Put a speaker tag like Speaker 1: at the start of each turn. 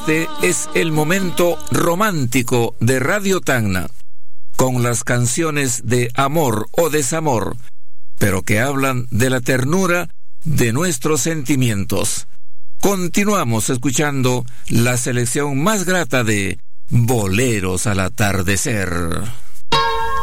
Speaker 1: Este es el momento romántico de Radio Tacna, con las canciones de amor o desamor, pero que hablan de la ternura de nuestros sentimientos. Continuamos escuchando la selección más grata de Boleros al atardecer.